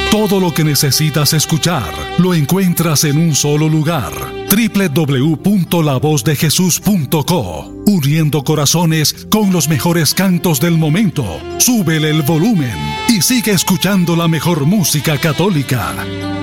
Todo lo que necesitas escuchar lo encuentras en un solo lugar. www.lavozdejesús.co. Uniendo corazones con los mejores cantos del momento. Súbele el volumen y sigue escuchando la mejor música católica.